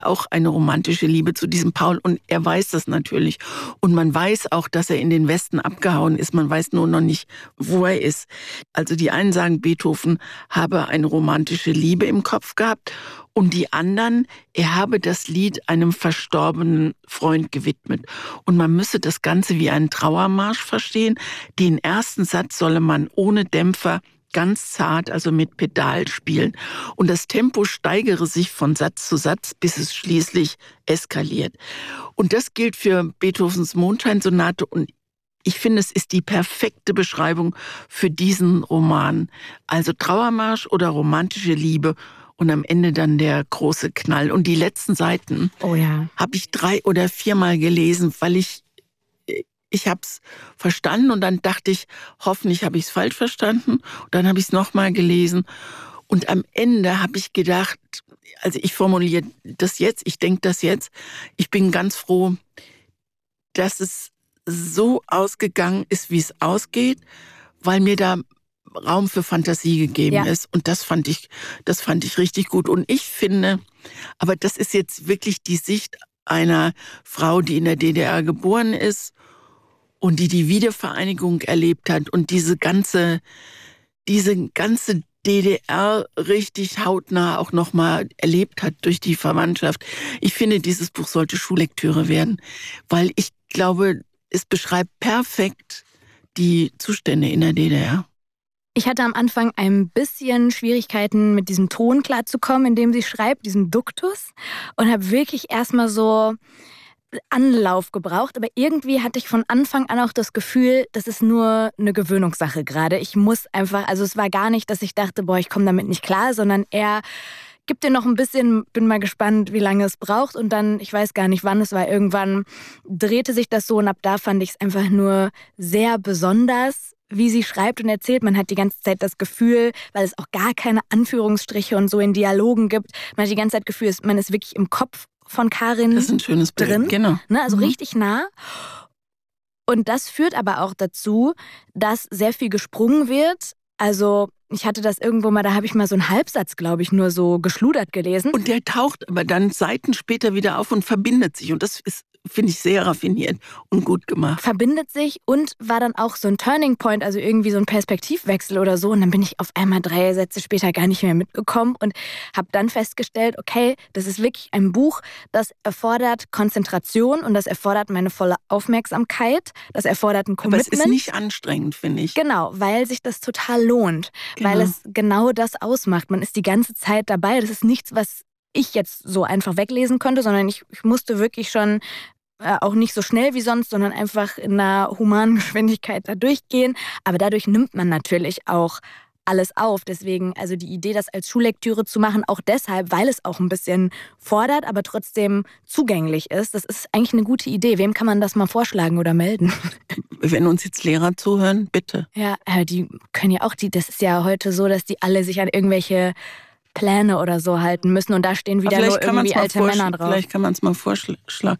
auch eine romantische Liebe zu diesem Paul und er weiß das natürlich. Und man weiß auch, dass er in den Westen abgehauen ist. Man weiß nur noch nicht, wo er ist. Also die einen sagen, Beethoven habe eine romantische Liebe im Kopf gehabt und die anderen, er habe das Lied einem verstorbenen Freund gewidmet. Und man müsse das Ganze wie einen Trauermarsch verstehen. Den ersten Satz solle man ohne Dämpfer ganz zart, also mit Pedal spielen. Und das Tempo steigere sich von Satz zu Satz, bis es schließlich eskaliert. Und das gilt für Beethovens Mondscheinsonate. Und ich finde, es ist die perfekte Beschreibung für diesen Roman. Also Trauermarsch oder romantische Liebe und am Ende dann der große Knall. Und die letzten Seiten habe ich 3 oder 4 Mal gelesen, weil ich habe es verstanden und dann dachte ich, hoffentlich habe ich es falsch verstanden. Und dann habe ich es nochmal gelesen. Und am Ende habe ich gedacht, also ich formuliere das jetzt, ich denke das jetzt. Ich bin ganz froh, dass es so ausgegangen ist, wie es ausgeht, weil mir da Raum für Fantasie gegeben ist. Und das fand ich richtig gut. Und ich finde, aber das ist jetzt wirklich die Sicht einer Frau, die in der DDR geboren ist und die Wiedervereinigung erlebt hat und diese ganze DDR richtig hautnah auch nochmal erlebt hat durch die Verwandtschaft. Ich finde, dieses Buch sollte Schullektüre werden, weil ich glaube, es beschreibt perfekt die Zustände in der DDR. Ich hatte am Anfang ein bisschen Schwierigkeiten, mit diesem Ton klarzukommen, in dem sie schreibt, diesem Duktus, und habe wirklich erstmal so Anlauf gebraucht, aber irgendwie hatte ich von Anfang an auch das Gefühl, das ist nur eine Gewöhnungssache gerade. Ich muss einfach, also es war gar nicht, dass ich dachte, ich komme damit nicht klar, sondern er gibt dir noch ein bisschen, bin mal gespannt, wie lange es braucht und dann, ich weiß gar nicht wann, es war irgendwann, drehte sich das so und ab da fand ich es einfach nur sehr besonders, wie sie schreibt und erzählt. Man hat die ganze Zeit das Gefühl, weil es auch gar keine Anführungsstriche und so in Dialogen gibt, man hat die ganze Zeit das Gefühl, man ist wirklich im Kopf von Karin das ist ein schönes Bild, drin, genau. Ne, also richtig nah. Und das führt aber auch dazu, dass sehr viel gesprungen wird. Also ich hatte das irgendwo mal, da habe ich mal so einen Halbsatz, glaube ich, nur so geschludert gelesen. Und der taucht aber dann Seiten später wieder auf und verbindet sich. Und das ist, finde ich, sehr raffiniert und gut gemacht. Verbindet sich und war dann auch so ein Turning Point, also irgendwie so ein Perspektivwechsel oder so. Und dann bin ich auf einmal 3 Sätze später gar nicht mehr mitgekommen und habe dann festgestellt, okay, das ist wirklich ein Buch, das erfordert Konzentration und das erfordert meine volle Aufmerksamkeit. Das erfordert ein Commitment. Aber es ist nicht anstrengend, finde ich. Genau, weil sich das total lohnt. Weil es genau das ausmacht. Man ist die ganze Zeit dabei. Das ist nichts, was ich jetzt so einfach weglesen könnte, sondern ich musste wirklich schon auch nicht so schnell wie sonst, sondern einfach in einer humanen Geschwindigkeit da durchgehen. Aber dadurch nimmt man natürlich auch alles auf. Deswegen, also die Idee, das als Schullektüre zu machen, auch deshalb, weil es auch ein bisschen fordert, aber trotzdem zugänglich ist. Das ist eigentlich eine gute Idee. Wem kann man das mal vorschlagen oder melden? Wenn uns jetzt Lehrer zuhören, bitte. Ja, die können ja auch, das ist ja heute so, dass die alle sich an irgendwelche Pläne oder so halten müssen und da stehen wieder nur irgendwie alte Männer drauf. Vielleicht kann man es mal vorschlagen.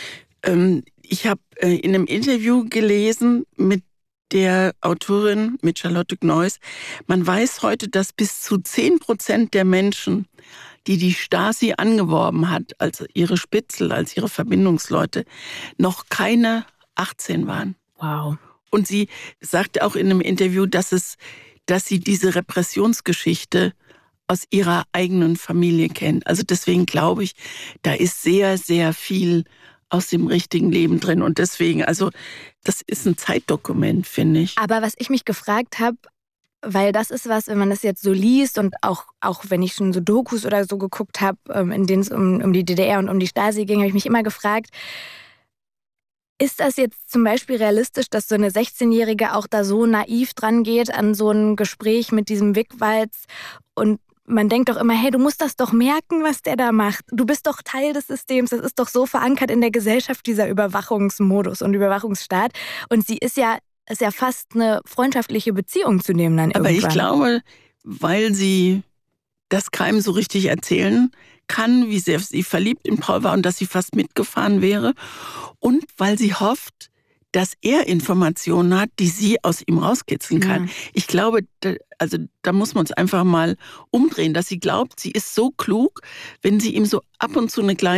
Ich habe in einem Interview gelesen mit der Autorin, mit Charlotte Gneuss, man weiß heute, dass bis zu 10% der Menschen, die Stasi angeworben hat, als ihre Spitzel, als ihre Verbindungsleute, noch keine 18 waren. Wow. Und sie sagte auch in einem Interview, dass sie diese Repressionsgeschichte aus ihrer eigenen Familie kennt. Also deswegen glaube ich, da ist sehr, sehr viel aus dem richtigen Leben drin. Und deswegen, also das ist ein Zeitdokument, finde ich. Aber was ich mich gefragt habe, weil das ist was, wenn man das jetzt so liest und auch wenn ich schon so Dokus oder so geguckt habe, in denen es um die DDR und um die Stasi ging, habe ich mich immer gefragt, ist das jetzt zum Beispiel realistisch, dass so eine 16-Jährige auch da so naiv dran geht an so ein Gespräch mit diesem Wickwalz und man denkt doch immer, hey, du musst das doch merken, was der da macht. Du bist doch Teil des Systems. Das ist doch so verankert in der Gesellschaft, dieser Überwachungsmodus und Überwachungsstaat. Und sie ist ja fast eine freundschaftliche Beziehung zu dem dann irgendwann. Aber ich glaube, weil sie das keinem so richtig erzählen kann, wie sehr sie verliebt in Paul war und dass sie fast mitgefahren wäre. Und weil sie hofft, dass er Informationen hat, die sie aus ihm rauskitzeln kann. Ja. Ich glaube, da muss man es einfach mal umdrehen, dass sie glaubt, sie ist so klug, wenn sie ihm so ab und zu eine kleine